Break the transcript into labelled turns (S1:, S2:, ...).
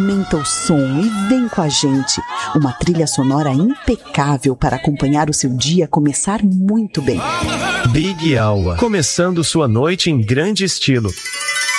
S1: aumenta o som e vem com a gente. Uma trilha sonora impecável para acompanhar o seu dia começar muito bem.
S2: Big Aua, começando sua noite em grande estilo.